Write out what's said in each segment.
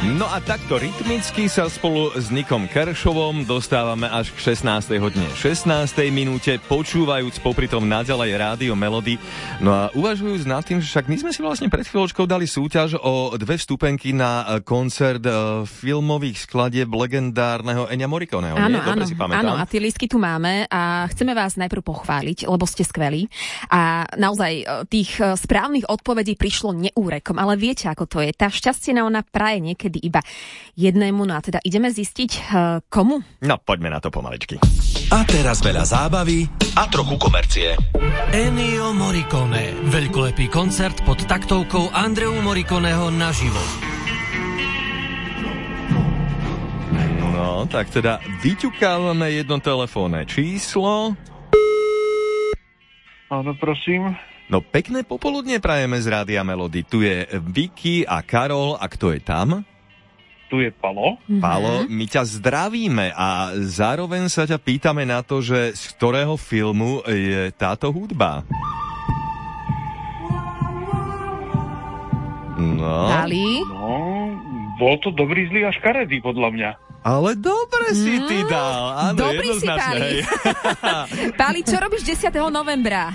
No a takto rytmicky sa spolu s Nikom Kershovom dostávame až k 16. hodine 16. minúte, počúvajúc popritom naďalej Rádio Melody. No a uvažujúc nad tým, že však my sme si vlastne pred chvíľočkou dali súťaž o 2 vstupenky na koncert filmových skladieb legendárneho Ennia Morriconeho. Áno, Dobre si pamätám. áno, a tie lístky tu máme a chceme vás najprv pochváliť, lebo ste skvelí. A naozaj tých správnych odpovedí prišlo neúrekom, ale viete, ako to je. Tá šťastie ona praje niekedy iba jednému, no a teda ideme zistiť komu? No, poďme na to pomaličky. A teraz veľa zábavy a trochu komercie. Ennio Morricone. Veľkolepý koncert pod taktovkou Andreu Morriconeho naživo. No, tak teda vyťukávame jedno telefónne číslo. Áno, prosím. No, pekné popoludne prajeme z Rádia Melody. Tu je Vicky a Karol, a kto je tam? Tu je Palo. Palo, my ťa zdravíme a zároveň sa ťa pýtame na to, že z ktorého filmu je táto hudba? No. Dali? No, bol to dobrý, zlý a škaredý, podľa mňa. Ale dobre si ty dal. Áno, dobrý si, Pali. Pali, čo robíš 10. novembra?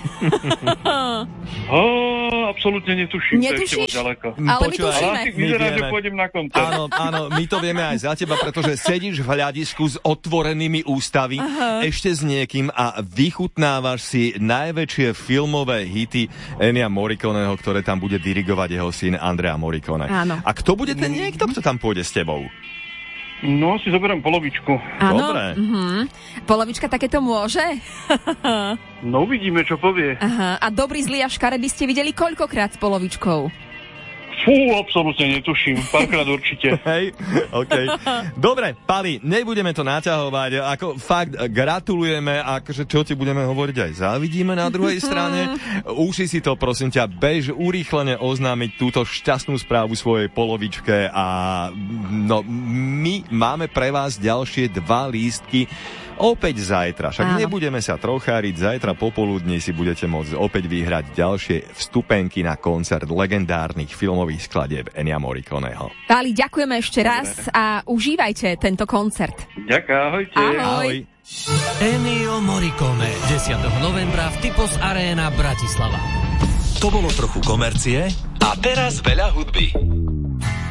Absolútne netuším. Netušíš? To je ešte ďaleko. Ale my tušíme. Ale asi vyzerá, že pôjdem na koncert. Áno, my to vieme aj za teba, pretože sedíš v hľadisku s otvorenými ústavy, ešte s niekým a vychutnávaš si najväčšie filmové hity Ennia Morriconeho, ktoré tam bude dirigovať jeho syn Andrea Morricone. Áno. A kto bude ten niekto, kto tam pôjde s tebou? No, si zoberiem polovičku. Áno. Dobre. Polovička takéto môže? No, uvidíme, čo povie. Aha. A dobrý, zlý a škaredý ste videli koľkokrát s polovičkou? Fú, absolútne netuším. Párkrát určite. Hej, OK. Dobre, Pali, nebudeme to naťahovať. Ako fakt gratulujeme, akože čo ti budeme hovoriť, aj závidíme na druhej strane. Uši si to, prosím ťa, bež urýchlene oznámiť túto šťastnú správu svojej polovičke a no, my máme pre vás ďalšie 2 lístky opäť zajtra. Však nebudeme sa trocháriť, zajtra popoludní si budete môcť opäť vyhrať ďalšie vstupenky na koncert legendárnych filmových skladieb Ennia Morriconeho. Pali, ďakujeme ešte raz a užívajte tento koncert. Ďakujem, ahojte. Ahoj. Ennio Morricone. 10. novembra v Typos Arena Bratislava. To bolo trochu komercie a teraz veľa hudby.